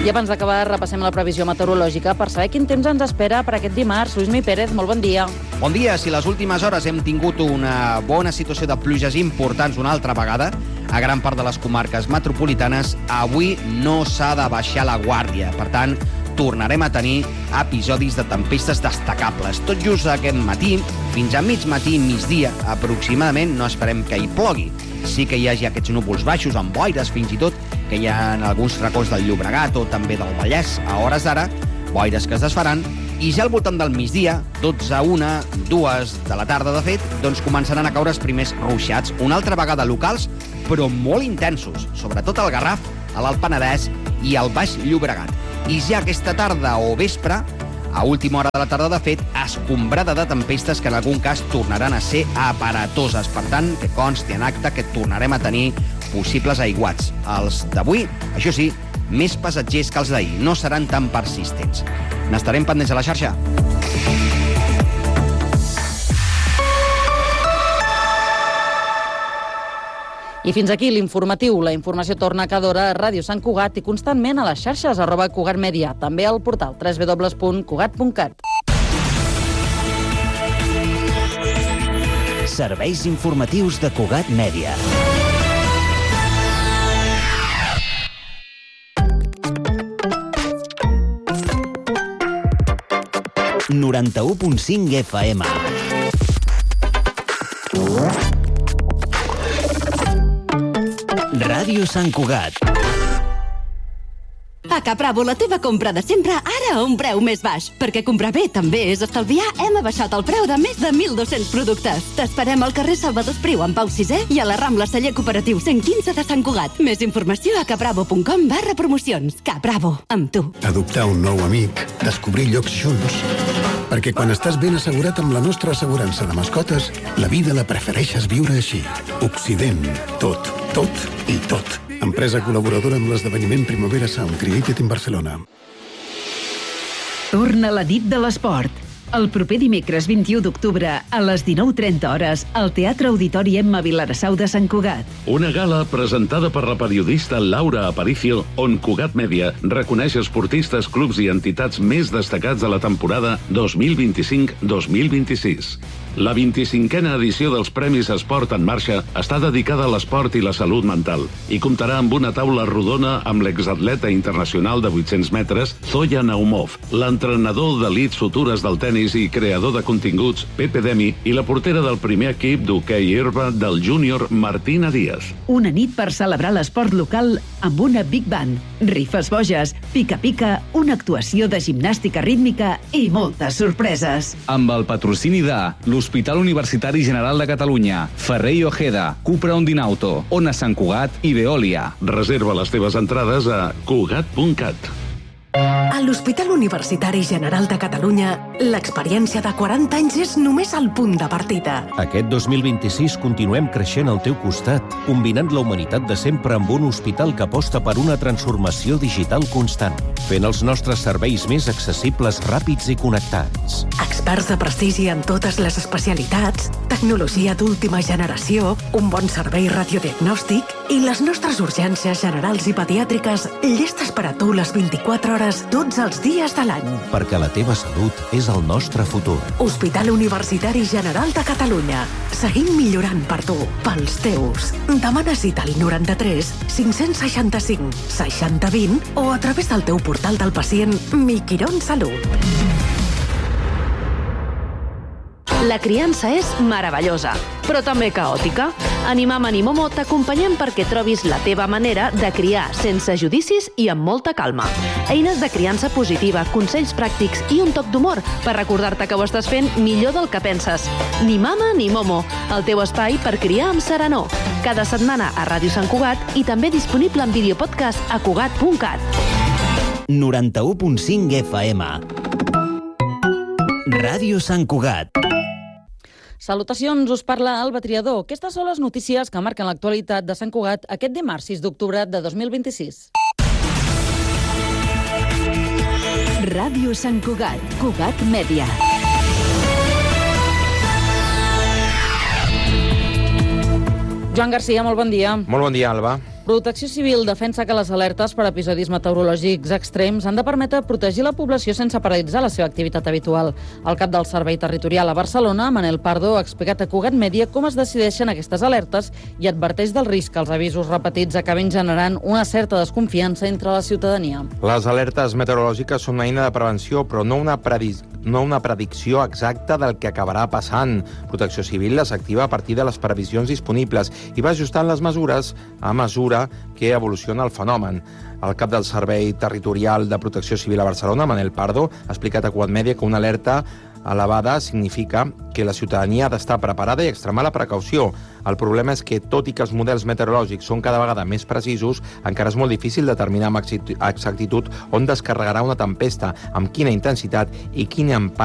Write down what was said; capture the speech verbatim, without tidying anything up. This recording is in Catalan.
I abans d'acabar, repassem la previsió meteorològica per saber quin temps ens espera per aquest dimarts. Lluís Mi Pérez, molt bon dia. Bon dia. Si les últimes hores hem tingut una bona situació de pluges importants una altra vegada a gran part de les comarques metropolitanes, avui no s'ha de baixar la guàrdia. Per tant, tornarem a tenir episodis de tempestes destacables. Tot just aquest matí, fins a mig matí, migdia, aproximadament, no esperem que hi plogui. Sí que hi hagi aquests núvols baixos, amb boires fins i tot, que hi ha en alguns racons del Llobregat o també del Vallès. A hores d'ara, boires que es desfaran, i ja al voltant del migdia, dotze, una, dues de la tarda, de fet, doncs començaran a caure els primers ruixats, una altra vegada locals, però molt intensos, sobretot al Garraf, a l'Alt Penedès i al Baix Llobregat. I ja aquesta tarda o vespre, a última hora de la tarda, de fet, escombrada de tempestes que en algun cas tornaran a ser aparatoses. Per tant, que consti en acte que tornarem a tenir possibles aiguats. Els d'avui, això sí, més passatgers que els d'ahir. No seran tan persistents. N'estarem pendents a la xarxa. I fins aquí l'informatiu. La informació torna cada hora a Ràdio Sant Cugat i constantment a les xarxes arroba Cugat Mèdia, també al portal w w w punt cugat punt cat. Serveis informatius de Cugat Mèdia. noranta-u punt cinc F M. Ràdio Sant Cugat. A Capravo, la teva compra de sempre, ara a un preu més baix. Perquè comprar bé també és estalviar, hem abaixat el preu de més de mil dos-cents productes. T'esperem al carrer Salvador Espriu, en Pau sisè, i a la Rambla Celler Cooperatiu cent quinze de Sant Cugat. Més informació a capravo punt com barra promocions. Capravo, amb tu. Adoptar un nou amic, descobrir llocs junts. Perquè quan estàs ben assegurat amb la nostra assegurança de mascotes, la vida la prefereixes viure així. Occident. Tot, tot i tot. Empresa col·laboradora amb l'esdeveniment Primavera Sound, Created in Barcelona. Torna la nit de l'esport. El proper dimecres vint-i-u d'octubre, a les dinou trenta hores, al Teatre Auditori Emma Vilarassau de Sant Cugat. Una gala presentada per la periodista Laura Aparicio, on Cugat Mèdia reconeix esportistes, clubs i entitats més destacats de la temporada dos mil vint-i-cinc dos mil vint-i-sis. La vint-i-cinquena edició dels Premis Esport en Marxa està dedicada a l'esport i la salut mental i comptarà amb una taula rodona amb l'exatleta internacional de vuit-cents metres, Zoya Naumov, l'entrenador d'elits futures del tenis i creador de continguts, Pepe Demi, i la portera del primer equip d'hoquei herba del júnior, Martina Díaz. Una nit per celebrar l'esport local amb una Big Band, rifes boges, pica-pica, una actuació de gimnàstica rítmica i moltes sorpreses. Amb el patrocini de l'Hospital Universitari General de Catalunya, Ferrer i Ojeda, Cupra Ondinauto, Ona Sant Cugat i Veolia. Reserva les teves entrades a cugat punt cat. A l'Hospital Universitari General de Catalunya, l'experiència de quaranta anys és només el punt de partida. Aquest dos mil vint-i-sis continuem creixent al teu costat, combinant la humanitat de sempre amb un hospital que aposta per una transformació digital constant, fent els nostres serveis més accessibles, ràpids i connectats. Experts de prestigi en totes les especialitats, tecnologia d'última generació, un bon servei radiodiagnòstic i les nostres urgències generals i pediàtriques llestes per a tu les vint-i-quatre hores tots els dies de l'any. Perquè la teva salut és el nostre futur. Hospital Universitari General de Catalunya. Seguim millorant per tu, pels teus. Demana cita al noranta-tres cinc-cents seixanta-cinc seixanta vint o a través del teu portal del pacient Mi Quirón Salut. La criança és meravellosa, però també caòtica. A Nimama ni Momo t'acompanyem perquè trobis la teva manera de criar sense judicis i amb molta calma. Eines de criança positiva, consells pràctics i un toc d'humor per recordar-te que ho estàs fent millor del que penses. Ni mama ni Momo, el teu espai per criar amb serenor. Cada setmana a Ràdio Sant Cugat i també disponible en videopodcast a cugat punt cat. noranta-u punt cinc F M. Ràdio Sant Cugat. Salutacions, us parla Alba Triador. Aquestes són les notícies que marquen l'actualitat de Sant Cugat aquest dimarts sis d'octubre de dos mil vint-i-sis. Ràdio Sant Cugat, Cugat Mèdia. Joan Garcia, molt bon dia. Molt bon dia, Alba. Protecció Civil defensa que les alertes per episodis meteorològics extrems han de permetre protegir la població sense paralitzar la seva activitat habitual. El cap del Servei Territorial a Barcelona, Manel Pardo, ha explicat a Cugat Mèdia com es decideixen aquestes alertes i adverteix del risc que els avisos repetits acabin generant una certa desconfiança entre la ciutadania. Les alertes meteorològiques són una eina de prevenció, però no una predis no una predicció exacta del que acabarà passant. Protecció Civil les activa a partir de les previsions disponibles i va ajustant les mesures a mesura que evoluciona el fenomen. El cap del Servei Territorial de Protecció Civil a Barcelona, Manel Pardo, ha explicat a Cugat Mèdia que una alerta elevada significa que la ciutadania ha d'estar preparada i extremar la precaució. El problema és que, tot i que els models meteorològics són cada vegada més precisos, encara és molt difícil determinar amb exactitud on descarregarà una tempesta, amb quina intensitat i quin impacte